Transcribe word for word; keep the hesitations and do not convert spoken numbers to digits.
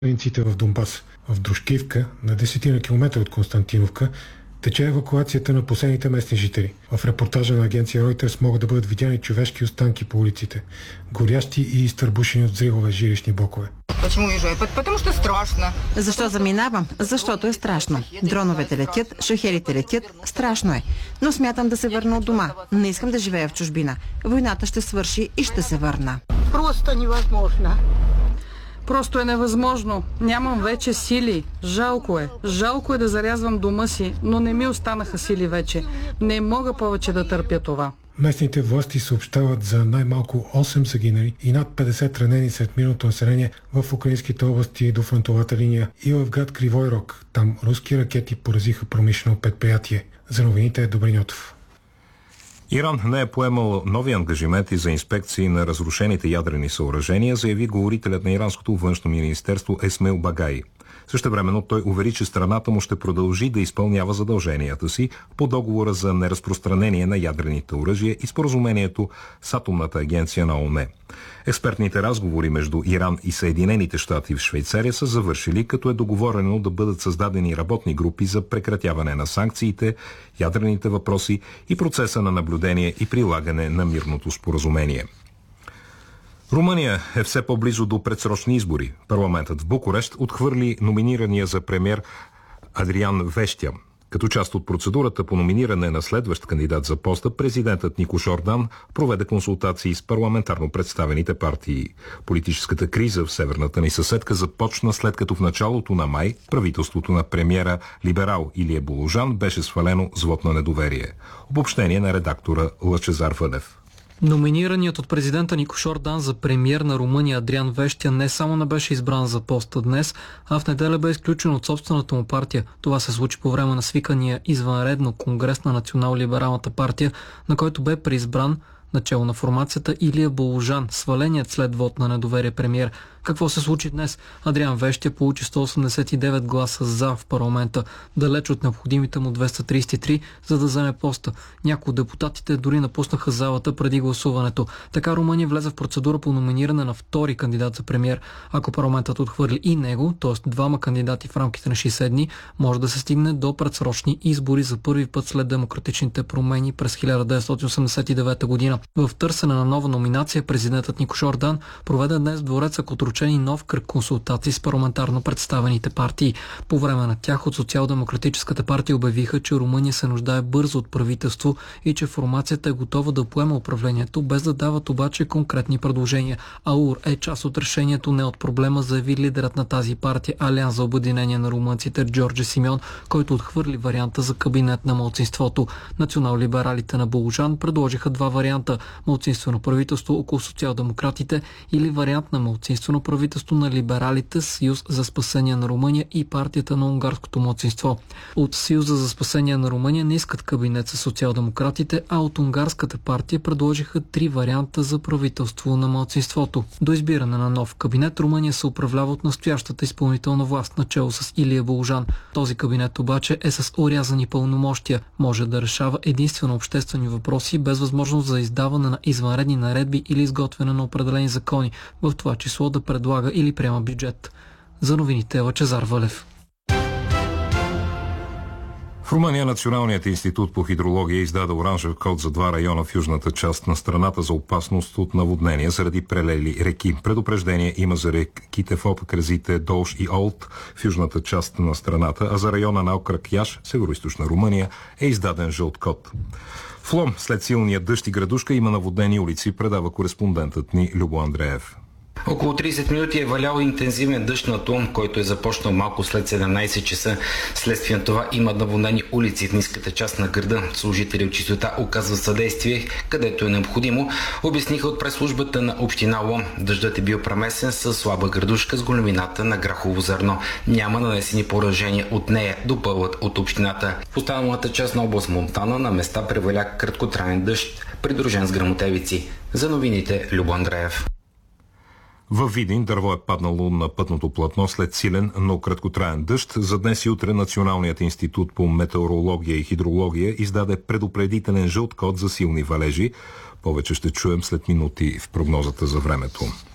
Провинциите в Донбас. В Дружкивка, на десетина километра от Константиновка, тече евакуацията на последните местни жители. В репортажа на агенция Reuters могат да бъдат видяни човешки останки по улиците, горящи и изтърбушени от взривове жилищни блокове. Почему уезжаю? Потому что страшно. Защо заминавам? Защото е страшно. Дроновете летят, шахерите летят, страшно е. Но смятам да се върна от дома. Не искам да живея в чужбина. Войната ще свърши и ще се върна. Просто невъзможно. Просто е невъзможно. Нямам вече сили. Жалко е. Жалко е да зарязвам дома си, но не ми останаха сили вече. Не мога повече да търпя това. Местните власти съобщават за най-малко осем загинали и над петдесет ранени сред мирното население в украинските области до фронтовата линия и в град Кривой Рог. Там руски ракети поразиха промишлено предприятие. За новините е Добриньотов. Иран не е поемал нови ангажименти за инспекции на разрушените ядрени съоръжения, заяви говорителят на иранското външно министерство Есмейл Багай. Същевременно той увери, че страната му ще продължи да изпълнява задълженията си по договора за неразпространение на ядрените оръжия и споразумението с Атомната агенция на ООН. Експертните разговори между Иран и Съединените щати в Швейцария са завършили, като е договорено да бъдат създадени работни групи за прекратяване на санкциите, ядрените въпроси и процеса на наблюдение и прилагане на мирното споразумение. Румъния е все по-близо до предсрочни избори. Парламентът в Букурещ отхвърли номинирания за премиер Адриан Вещя. Като част от процедурата по номиниране на следващ кандидат за поста, президентът Никош Ордан проведе консултации с парламентарно представените партии. Политическата криза в северната ни съседка започна след като в началото на май правителството на премиера либерал Илия Боложан беше свалено с вот на недоверие. Обобщение на редактора Лъчезар Въдев. Номинираният от президента Никош Ордан за премиер на Румъния Адриан Вещя не само не беше избран за поста днес, а в неделя бе изключен от собствената му партия. Това се случи по време на свикания извънредно конгрес на Национал-либералната партия, на който бе преизбран начало на формацията Илия Боложан, сваленият след вод на недоверие премиер. Какво се случи днес? Адриан Вещя получи сто осемдесет и девет гласа за в парламента, далеч от необходимите му двеста тридесет и три, за да вземе поста. Някои от депутатите дори напуснаха залата преди гласуването. Така Румъния влезе в процедура по номиниране на втори кандидат за премиер. Ако парламентът отхвърли и него, т.е. двама кандидати в рамките на шейсет дни, може да се стигне до предсрочни избори за първи път след демократичните промени през хиляда деветстотин осемдесет и девета година. В търсене на нова номинация президентът Никош Ордан проведе днес в двореца Котручени нов кръг консултации с парламентарно представените партии. По време на тях от Социал-демократическата партия обявиха, че Румъния се нуждае бързо от правителство и че формацията е готова да поема управлението, без да дават обаче конкретни предложения. АУР е част от решението, не от проблема, заяви лидерът на тази партия Алианс за обединение на румънците Джордже Симеон, който отхвърли варианта за кабинет на малцинството. Национал-либералите на Боложан предложиха два варианта – малцинствено правителство около социал-демократите или вариант на малцинствено правителство на либералите, Съюз за спасение на Румъния и партията на унгарското малцинство. От Съюза за спасение на Румъния не искат кабинет с социал-демократите, а от унгарската партия предложиха три варианта за правителство на малцинството. До избиране на нов кабинет Румъния се управлява от настоящата изпълнителна власт, начело с Илия Боложан. Този кабинет обаче е с орязани пълномощия. Може да решава единствено обществени въпроси без възможност за издаване на извънредни наредби или изготвяне на определени закони, в това число да предлага или приема бюджет. За новините е Лъчезар Вълев. В Румъния Националният институт по хидрология издаде оранжев код за два района в южната част на страната за опасност от наводнения заради прелели реки. Предупреждение има за реките Фоп, Крезите, Долж и Олд в южната част на страната, а за района на окръг Яш, североизточна Румъния, е издаден жълт код. В Лом след силния дъжд и градушка има наводнени улици, предава кореспондентът ни Любо Андреев. Около тридесет минути е валял интензивен дъжд над Лом, който е започнал малко след седемнайсет часа. Следствие на това има наводнени улици в ниската част на града. Служители от чистота оказват съдействие, където е необходимо, обясниха от пресслужбата на община Лом. Дъждът е бил премесен с слаба градушка с големината на грахово зърно. Няма нанесени поражения от нея, допълват от общината. В останалата част на област Монтана на места преваля краткотраен дъжд, придружен с гръмотевици. За новините Любо Андреев. Във Видин дърво е паднало на пътното платно след силен, но краткотраен дъжд. За днес и утре Националният институт по метеорология и хидрология издаде предупредителен жълт код за силни валежи. Повече ще чуем след минути в прогнозата за времето.